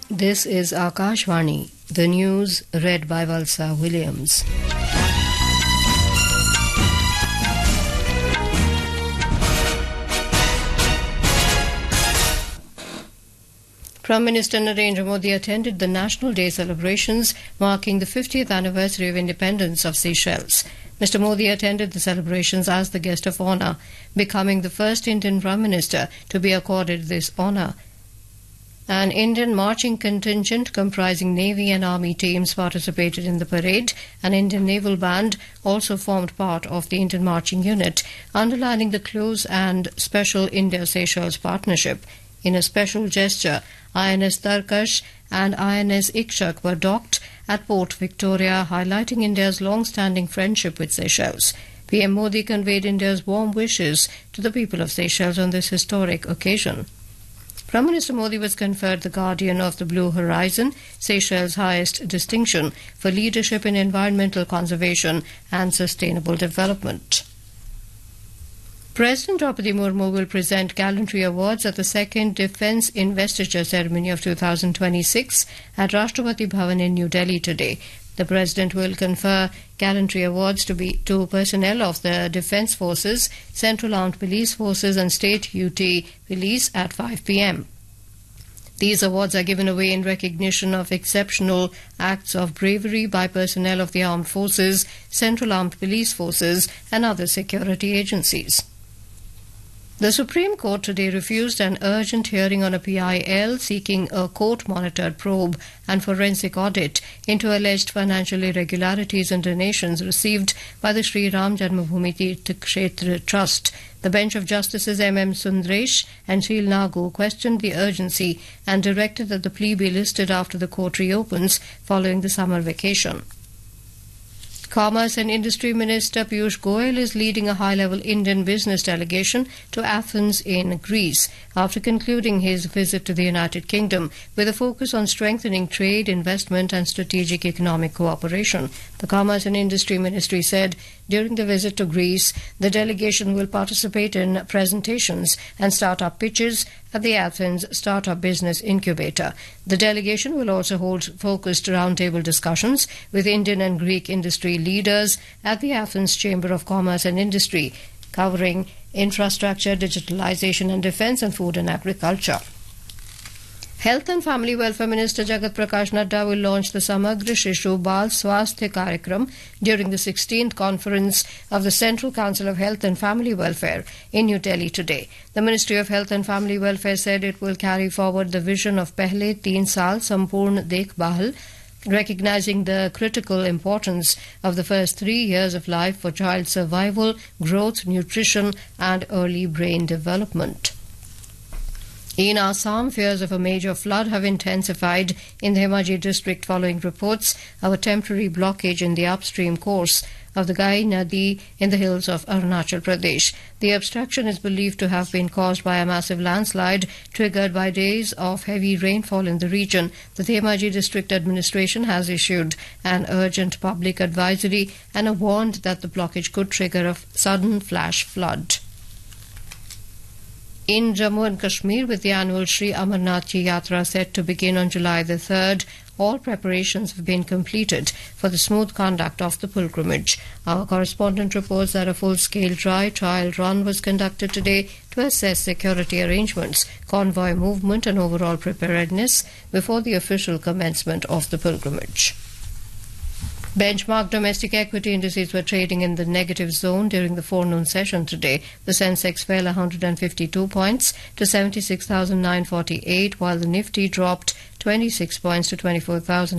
This is Akashvani, the news read by Valsa Williams. Prime Minister Narendra Modi attended the National Day celebrations marking the 50th anniversary of independence of Seychelles. Mr. Modi attended the celebrations as the guest of honour, becoming the first Indian Prime Minister to be accorded this honour. An Indian marching contingent comprising Navy and Army teams participated in the parade. An Indian naval band also formed part of the Indian marching unit, underlining the close and special India-Seychelles partnership. In a special gesture, INS Tarkash and INS Ikshak were docked at Port Victoria, highlighting India's long-standing friendship with Seychelles. PM Modi conveyed India's warm wishes to the people of Seychelles on this historic occasion. Prime Minister Modi was conferred the Guardian of the Blue Horizon, Seychelles' highest distinction for leadership in environmental conservation and sustainable development. President Draupadi Murmu will present gallantry awards at the second Defence Investiture Ceremony of 2026 at Rashtrapati Bhavan in New Delhi today. The President will confer gallantry awards to personnel of the Defence Forces, Central Armed Police Forces and State UT Police at 5 p.m. These awards are given away in recognition of exceptional acts of bravery by personnel of the Armed Forces, Central Armed Police Forces and other security agencies. The Supreme Court today refused an urgent hearing on a PIL seeking a court-monitored probe and forensic audit into alleged financial irregularities and donations received by the Sri Ram Janmabhoomi Tirth Kshetra Trust. The bench of Justices M.M. Sundaresh and Sheel Nagu questioned the urgency and directed that the plea be listed after the court reopens following the summer vacation. Commerce and Industry Minister Piyush Goyal is leading a high-level Indian business delegation to Athens in Greece after concluding his visit to the United Kingdom with a focus on strengthening trade, investment and strategic economic cooperation. The Commerce and Industry Ministry said during the visit to Greece, the delegation will participate in presentations and start-up pitches at the Athens Startup Business Incubator. The delegation will also hold focused roundtable discussions with Indian and Greek industry leaders at the Athens Chamber of Commerce and Industry, covering infrastructure, digitalization and defence and food and agriculture. Health and Family Welfare Minister Jagat Prakash Nadda will launch the Samagra Shishu Bal Swasthya Karyakram during the 16th conference of the Central Council of Health and Family Welfare in New Delhi today. The Ministry of Health and Family Welfare said it will carry forward the vision of Pehle 3 Saal Sampurn Dekhbhal, recognizing the critical importance of the first 3 years of life for child survival, growth, nutrition and early brain development. In Assam, fears of a major flood have intensified in the Dhemaji district following reports of a temporary blockage in the upstream course of the Gai Nadi in the hills of Arunachal Pradesh. The obstruction is believed to have been caused by a massive landslide triggered by days of heavy rainfall in the region. The Dhemaji district administration has issued an urgent public advisory and warned that the blockage could trigger a sudden flash flood. In Jammu and Kashmir, with the annual Sri Amarnath Yatra set to begin on July the 3rd, all preparations have been completed for the smooth conduct of the pilgrimage. Our correspondent reports that a full-scale dry trial run was conducted today to assess security arrangements, convoy movement and overall preparedness before the official commencement of the pilgrimage. Benchmark domestic equity indices were trading in the negative zone during the forenoon session today. The Sensex fell 152 points to 76,948, while the Nifty dropped 26 points to 24,000.